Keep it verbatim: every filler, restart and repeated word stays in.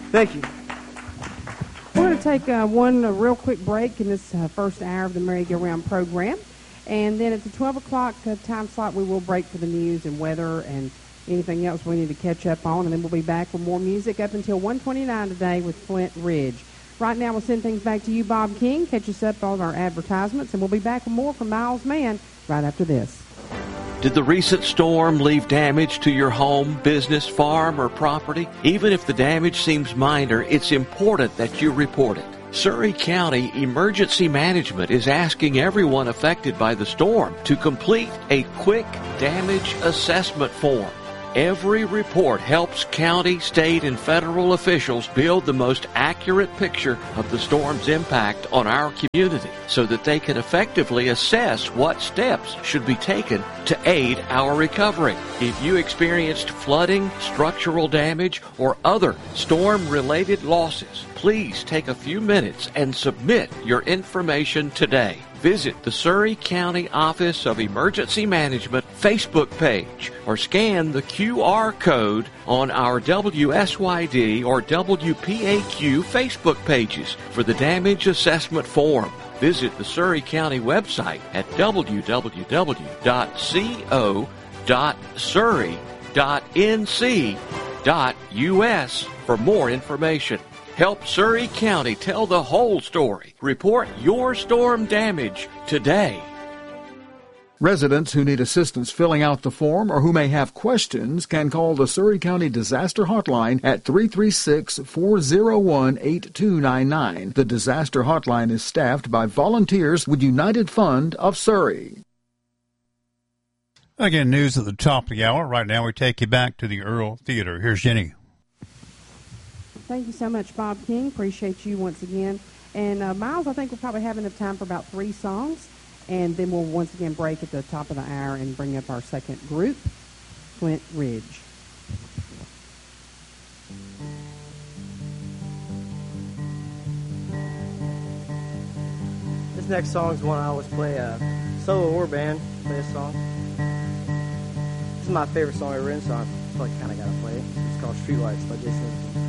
Thank you. We're going to take uh, one uh, real quick break in this uh, first hour of the merry-go-round program. And then at the twelve o'clock uh, time slot, we will break for the news and weather and anything else we need to catch up on. And then we'll be back with more music up until one twenty-nine today with Flint Ridge. Right now, we'll send things back to you, Bob King. Catch us up on our advertisements, and we'll be back with more from Miles Mann right after this. Did the recent storm leave damage to your home, business, farm, or property? Even if the damage seems minor, it's important that you report it. Surry County Emergency Management is asking everyone affected by the storm to complete a quick damage assessment form. Every report helps county, state, and federal officials build the most accurate picture of the storm's impact on our community so that they can effectively assess what steps should be taken to aid our recovery. If you experienced flooding, structural damage, or other storm-related losses, please take a few minutes and submit your information today. Visit the Surry County Office of Emergency Management Facebook page or scan the Q R code on our W S Y D or W P A Q Facebook pages for the damage assessment form. Visit the Surry County website at w w w dot co dot surry dot n c dot u s for more information. Help Surry County tell the whole story. Report your storm damage today. Residents who need assistance filling out the form or who may have questions can call the Surry County Disaster Hotline at three three six, four zero one, eight two nine nine. The Disaster Hotline is staffed by volunteers with United Fund of Surry. Again, news at the top of the hour. Right now we take you back to the Earl Theater. Here's Jenny. Thank you so much, Bob King. Appreciate you once again. And, uh, Miles, I think we'll probably have enough time for about three songs. And then we'll once again break at the top of the hour and bring up our second group, Flint Ridge. This next song is one I always play, uh, solo or band, play this song. This is my favorite song I've written, so I feel like I kind of got to play it. It's called Streetlights by Jason.